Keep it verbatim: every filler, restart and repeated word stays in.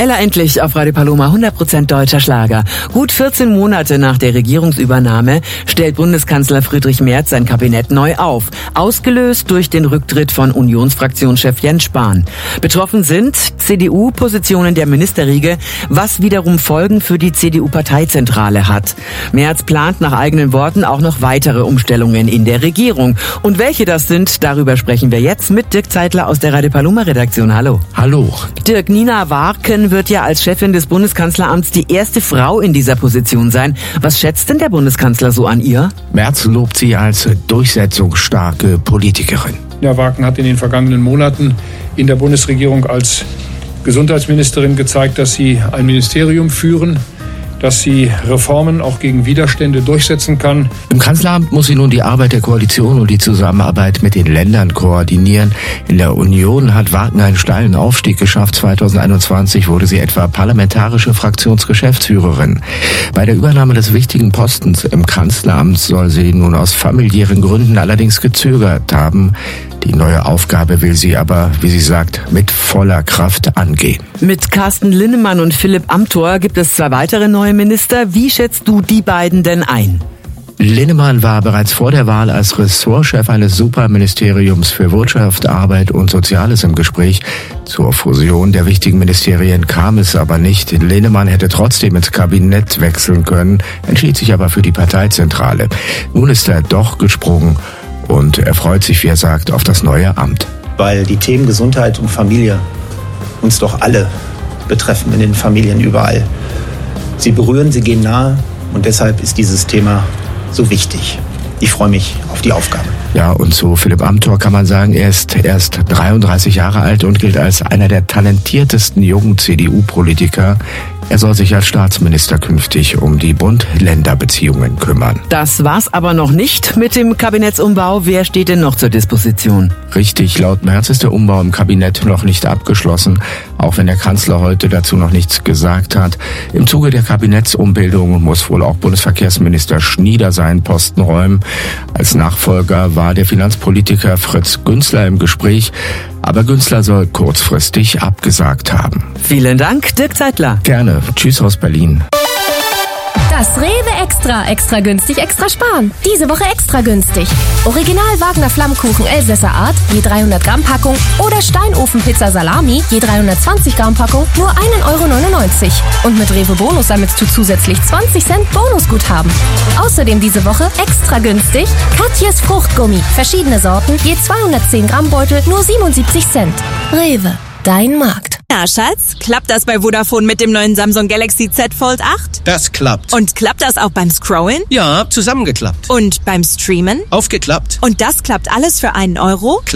Ella endlich auf Radio Paloma, hundert Prozent deutscher Schlager. Gut vierzehn Monate nach der Regierungsübernahme stellt Bundeskanzler Friedrich Merz sein Kabinett neu auf. Ausgelöst durch den Rücktritt von Unionsfraktionschef Jens Spahn. Betroffen sind C D U-Positionen der Ministerriege, was wiederum Folgen für die C D U-Parteizentrale hat. Merz plant nach eigenen Worten auch noch weitere Umstellungen in der Regierung. Und welche das sind, darüber sprechen wir jetzt mit Dirk Zeitler aus der Radio Paloma-Redaktion. Hallo. Hallo. Dirk, Nina Warken wird ja als Chefin des Bundeskanzleramts die erste Frau in dieser Position sein. Was schätzt denn der Bundeskanzler so an ihr? Merz lobt sie als durchsetzungsstarke Politikerin. Nina Warken hat in den vergangenen Monaten in der Bundesregierung als Gesundheitsministerin gezeigt, dass sie ein Ministerium führen, dass sie Reformen auch gegen Widerstände durchsetzen kann. Im Kanzleramt muss sie nun die Arbeit der Koalition und die Zusammenarbeit mit den Ländern koordinieren. In der Union hat Warken einen steilen Aufstieg geschafft. zweitausendeinundzwanzig wurde sie etwa parlamentarische Fraktionsgeschäftsführerin. Bei der Übernahme des wichtigen Postens im Kanzleramt soll sie nun aus familiären Gründen allerdings gezögert haben. Die neue Aufgabe will sie aber, wie sie sagt, mit voller Kraft angehen. Mit Carsten Linnemann und Philipp Amthor gibt es zwei weitere neue Minister. Wie schätzt du die beiden denn ein? Linnemann war bereits vor der Wahl als Ressortchef eines Superministeriums für Wirtschaft, Arbeit und Soziales im Gespräch. Zur Fusion der wichtigen Ministerien kam es aber nicht. Linnemann hätte trotzdem ins Kabinett wechseln können, entschied sich aber für die Parteizentrale. Nun ist er doch gesprungen und er freut sich, wie er sagt, auf das neue Amt. Weil die Themen Gesundheit und Familie uns doch alle betreffen, in den Familien überall. Sie berühren, sie gehen nahe und deshalb ist dieses Thema so wichtig. Ich freue mich auf die Aufgabe. Ja, und zu Philipp Amthor kann man sagen, er ist erst dreiunddreißig Jahre alt und gilt als einer der talentiertesten jungen C D U-Politiker. Er soll sich als Staatsminister künftig um die Bund-Länder-Beziehungen kümmern. Das war's aber noch nicht mit dem Kabinettsumbau. Wer steht denn noch zur Disposition? Richtig, laut Merz ist der Umbau im Kabinett noch nicht abgeschlossen, auch wenn der Kanzler heute dazu noch nichts gesagt hat. Im Zuge der Kabinettsumbildung muss wohl auch Bundesverkehrsminister Schnieder seinen Posten räumen. Als Nachfolger war der Finanzpolitiker Fritz Günzler im Gespräch, aber Günzler soll kurzfristig abgesagt haben. Vielen Dank, Dirk Zeitler. Gerne. Tschüss aus Berlin. Das Rewe Extra. Extra günstig, extra sparen. Diese Woche extra günstig. Original Wagner Flammkuchen Elsässer Art, je dreihundert Gramm Packung oder Steinofenpizza Salami, je dreihundertzwanzig Gramm Packung, nur ein Euro neunundneunzig. Und mit Rewe Bonus sammelst du zusätzlich zwanzig Cent Bonusguthaben. Außerdem diese Woche extra günstig Katjes Fruchtgummi. Verschiedene Sorten, je zweihundertzehn Gramm Beutel, nur siebenundsiebzig Cent. Rewe, dein Markt. Na, Schatz, klappt das bei Vodafone mit dem neuen Samsung Galaxy Z Fold acht? Das klappt. Und klappt das auch beim Scrollen? Ja, zusammengeklappt. Und beim Streamen? Aufgeklappt. Und das klappt alles für einen Euro?